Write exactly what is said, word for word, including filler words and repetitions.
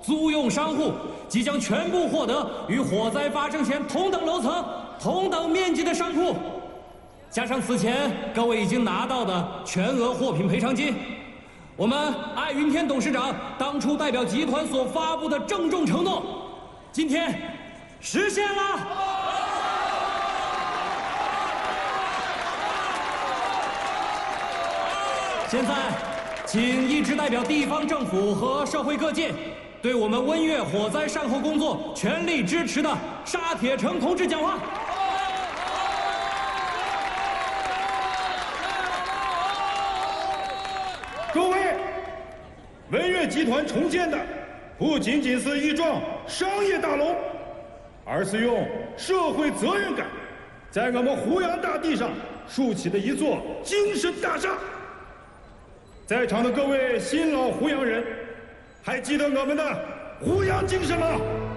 租用商户即将全部获得与火灾发生前同等楼层、同等面积的商铺，加上此前各位已经拿到的全额货品赔偿金，我们爱云天董事长当初代表集团所发布的郑重承诺，今天实现了。现在，请一直代表地方政府和社会各界，对我们温岳火灾善后工作全力支持的沙铁成同志讲话。 各位，温岳集团重建的不仅仅是一幢商业大楼，而是用社会责任感，在我们湖阳大地上竖起的一座精神大厦。在场的各位新老湖阳人，还记得我们的湖阳精神吗？